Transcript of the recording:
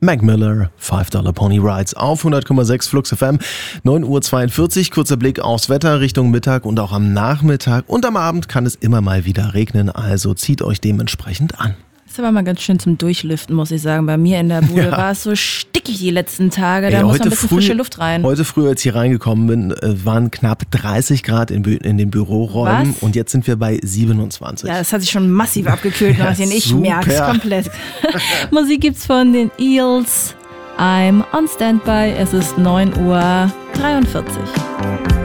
Mac Miller, $5 Pony Rides auf 100,6 Flux FM, 9:42 Uhr, kurzer Blick aufs Wetter Richtung Mittag und auch am Nachmittag und am Abend kann es immer mal wieder regnen, also zieht euch dementsprechend an. Das ist aber mal ganz schön zum Durchlüften, muss ich sagen. Bei mir in der Bude war es so stickig die letzten Tage, da muss noch ein bisschen frische Luft rein. Heute früh, als ich hier reingekommen bin, waren knapp 30 Grad in den Büroräumen. Was? Und jetzt sind wir bei 27. Ja, das hat sich schon massiv abgekühlt, ich super. merke es komplett. Musik gibt's von den Eels. I'm on Standby, es ist 9:43 Uhr.